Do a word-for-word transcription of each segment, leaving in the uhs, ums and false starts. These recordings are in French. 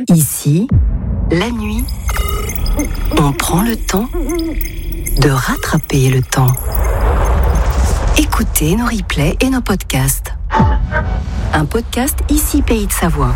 Ici, la nuit, on prend le temps de rattraper le temps. Écoutez nos replays et nos podcasts. Un podcast Ici Pays de Savoie.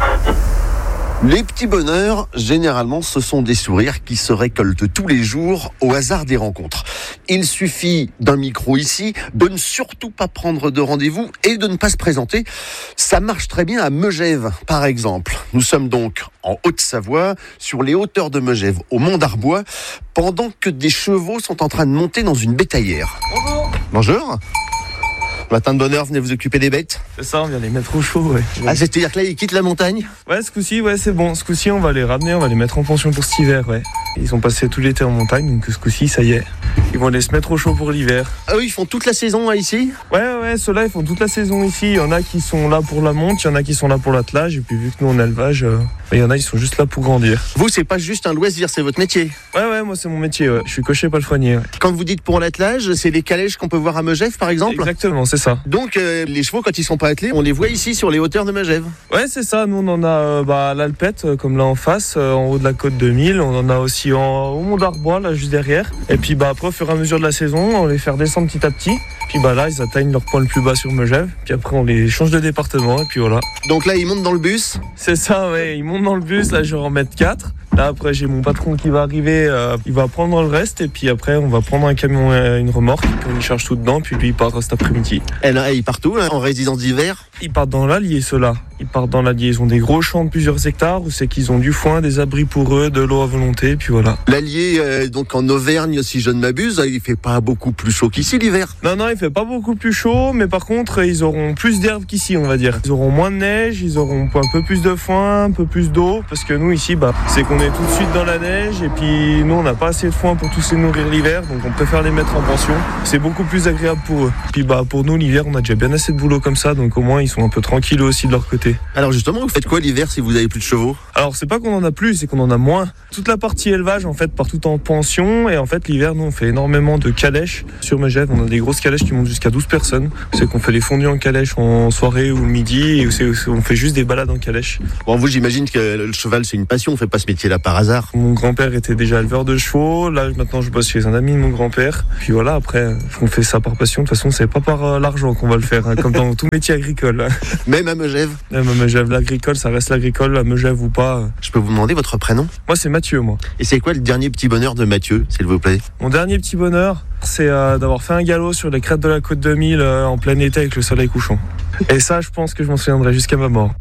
Les petits bonheurs, généralement, ce sont des sourires qui se récoltent tous les jours au hasard des rencontres. Il suffit d'un micro ici, de ne surtout pas prendre de rendez-vous et de ne pas se présenter. Ça marche très bien à Megève, par exemple. Nous sommes donc en Haute-Savoie, sur les hauteurs de Megève, au Mont d'Arbois, pendant que des chevaux sont en train de monter dans une bétaillère. Bonjour. Bonjour. Matin de bonne heure, venez vous occuper des bêtes. C'est ça, on vient les mettre au chaud, ouais. Ah, c'est-à-dire que là, ils quittent la montagne ? Ouais, ce coup-ci, ouais, c'est bon. Ce coup-ci, on va les ramener, on va les mettre en pension pour cet hiver, ouais. Ils ont passé tout l'été en montagne, donc ce coup-ci, ça y est. Ils vont aller se mettre au chaud pour l'hiver. Ah oui, ils font toute la saison hein, ici ? Ouais, ouais, ceux-là, ils font toute la saison ici. Il y en a qui sont là pour la monte, il y en a qui sont là pour l'attelage. Et puis, vu que nous, on a l'élevage, euh, il y en a, ils sont juste là pour grandir. Vous, c'est pas juste un loisir, c'est votre métier ? Ouais, ouais, moi, c'est mon métier, ouais. Je suis cocher palefrenier, ouais. Quand vous dites pour l'attelage, c'est les calèches qu'on peut voir à Megève, par exemple ? Exactement, c'est ça. Donc, euh, les chevaux, quand ils sont pas attelés, on les voit ici, sur les hauteurs de Megève ? Ouais, c'est ça. Nous, on en a euh, bah, à l'Alpette, euh, comme là en face, euh, en haut de la côte de Mille. On en a aussi en, au Mont d'Arbois, là, juste derrière. Et puis, bah, après, au fur et à mesure de la saison, on les fait descendre petit à petit. Puis, bah, là, ils atteignent leur point le plus bas sur Megève. Puis après, on les change de département. Et puis, voilà. Donc là, ils montent dans le bus ? C'est ça, ouais. Ils montent dans le bus. Là, je vais en mettre quatre. Là, après, j'ai mon patron qui va arriver. Euh, il va prendre le reste. Et puis après, on va prendre un camion et une remorque. Puis on y charge tout dedans. Puis lui, il part cet après-midi. Et là, ils partent où, là, en résidence d'hiver ? Ils partent dans l'Allier, ceux-là. Ils partent dans l'Allier. Ils ont des gros champs de plusieurs hectares où c'est qu'ils ont du foin, des abris pour eux, de l'eau à volonté. Et puis voilà. L'Allier, euh, donc en Auvergne, si je ne m'abuse, il fait pas beaucoup plus chaud qu'ici l'hiver. Non, non, il fait pas beaucoup plus chaud. Mais par contre, ils auront plus d'herbe qu'ici, on va dire. Ils auront moins de neige. Ils auront un peu plus de foin, un peu plus d'eau. Parce que nous, ici, bah, c'est qu'on est tout de suite dans la neige. Et puis nous, on n'a pas assez de foin pour tous les nourrir l'hiver. Donc on préfère les mettre en pension. C'est beaucoup plus agréable pour eux. Puis bah, pour nous, l'hiver, on a déjà bien assez de boulot comme ça. Donc au moins, ils sont un peu tranquilles aussi de leur côté. Alors justement, vous faites quoi l'hiver si vous avez plus de chevaux ? Alors c'est pas qu'on en a plus, c'est qu'on en a moins. Toute la partie élevage en fait part tout en pension. Et en fait l'hiver, nous on fait énormément de calèches sur Megève. On a des grosses calèches qui montent jusqu'à douze personnes. C'est qu'on fait les fondus en calèche en soirée ou le midi. Et c'est, on fait juste des balades en calèche. Bon, vous, j'imagine que le cheval c'est une passion. On fait pas ce métier-là par hasard. Mon grand-père était déjà éleveur de chevaux. Là maintenant je bosse chez un ami de mon grand-père. Puis voilà, après on fait ça par passion. De toute façon c'est pas par euh, l'argent qu'on va le faire, hein, comme dans tout métier agricole. Même à Megève ? Même à Megève, l'agricole ça reste l'agricole, à Megève ou pas. Je peux vous demander votre prénom ? Moi c'est Mathieu, moi. Et c'est quoi le dernier petit bonheur de Mathieu, s'il vous plaît ? Mon dernier petit bonheur, c'est euh, d'avoir fait un galop sur les crêtes de la côte de Mille euh, en plein été avec le soleil couchant. Et ça, je pense que je m'en souviendrai jusqu'à ma mort.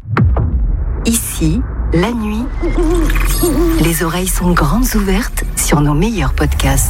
Ici, la nuit, les oreilles sont grandes ouvertes sur nos meilleurs podcasts.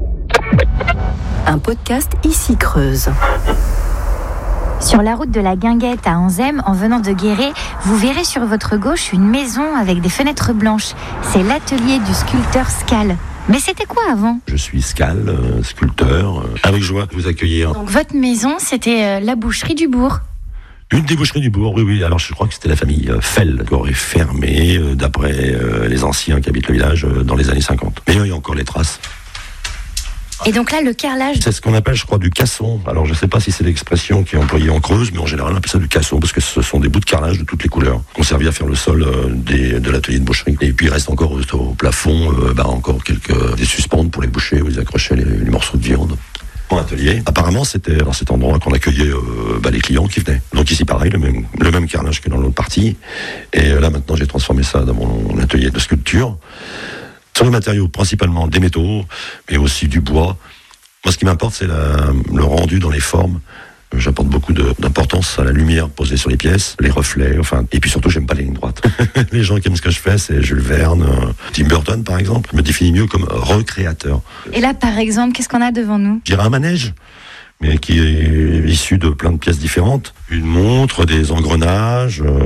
Un podcast Ici Creuse. Sur la route de la Guinguette à Anzem, en venant de Guéret, vous verrez sur votre gauche une maison avec des fenêtres blanches. C'est l'atelier du sculpteur Scal. Mais c'était quoi avant ? Je suis Scal, euh, sculpteur. Euh, avec joie de vous accueillir. Donc votre maison, c'était euh, la boucherie du bourg ? Une des boucheries du bourg, oui, oui. Alors je crois que c'était la famille euh, Fell qui aurait fermé, euh, d'après euh, les anciens qui habitent le village, euh, dans les années cinquante. Mais il y a encore les traces. Et donc là, le carrelage... C'est ce qu'on appelle, je crois, du casson. Alors je ne sais pas si c'est l'expression qui est employée en Creuse, mais en général on appelle ça du casson, parce que ce sont des bouts de carrelage de toutes les couleurs, qui ont servi à faire le sol euh, des, de l'atelier de boucherie. Et puis il reste encore au, au plafond, euh, bah, encore quelques des suspentes pour les boucher, où ils accrochaient les, les morceaux de viande. Mon atelier, apparemment c'était dans cet endroit qu'on accueillait euh, bah, les clients qui venaient. Donc ici pareil, le même, le même carrelage que dans l'autre partie. Et euh, là maintenant j'ai transformé ça dans mon atelier de sculpture. Sur les matériaux, principalement des métaux, mais aussi du bois. Moi, ce qui m'importe, c'est la, le rendu dans les formes. J'apporte beaucoup de, d'importance à la lumière posée sur les pièces, les reflets, enfin, et puis surtout, j'aime pas les lignes droites. Les gens qui aiment ce que je fais, c'est Jules Verne, Tim Burton, par exemple, me définit mieux comme recréateur. Et là, par exemple, qu'est-ce qu'on a devant nous ? Je dirais un manège, mais qui est issu de plein de pièces différentes. Une montre, des engrenages. Euh...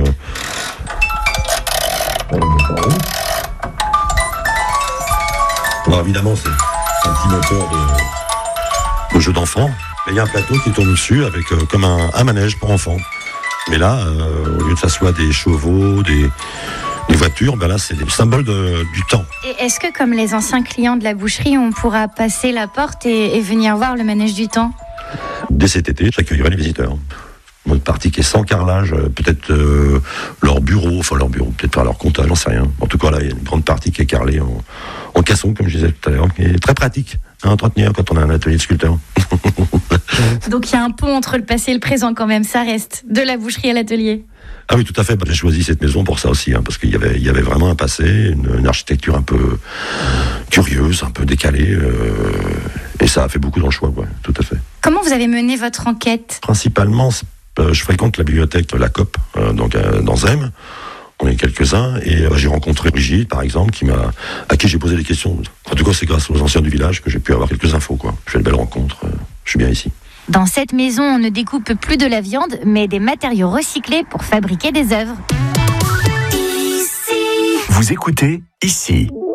Alors évidemment, c'est un petit moteur de, de jeu d'enfant. Et il y a un plateau qui tourne dessus avec euh, comme un, un manège pour enfants. Mais là, euh, au lieu que ça soit des chevaux, des, des voitures, ben là, c'est des symboles de, du temps. Et est-ce que, comme les anciens clients de la boucherie, on pourra passer la porte et, et venir voir le manège du temps ? Dès cet été, j'accueillerai les visiteurs. Une autre partie qui est sans carrelage, euh, peut-être euh, leur bureau, enfin leur bureau, peut-être pas leur comptage, j'en sais rien. En tout cas, là, il y a une grande partie qui est carrelée en, en caisson, comme je disais tout à l'heure, qui est très pratique à entretenir quand on a un atelier de sculpteur. Donc il y a un pont entre le passé et le présent quand même, ça reste, de la boucherie à l'atelier. Ah oui, tout à fait. Bah, j'ai choisi cette maison pour ça aussi, hein, parce qu'il y avait, il y avait vraiment un passé, une, une architecture un peu curieuse, un peu décalée, euh, et ça a fait beaucoup dans le choix, ouais, tout à fait. Comment vous avez mené votre enquête ? Principalement, euh, je fréquente la bibliothèque La Coop, euh, donc euh, dans Zem. On est quelques-uns, et euh, j'ai rencontré Brigitte, par exemple, qui m'a, à qui j'ai posé des questions. En tout cas, c'est grâce aux anciens du village que j'ai pu avoir quelques infos, quoi. J'ai fait de belles rencontres. Euh, je suis bien ici. Dans cette maison, on ne découpe plus de la viande, mais des matériaux recyclés pour fabriquer des œuvres. Vous écoutez Ici.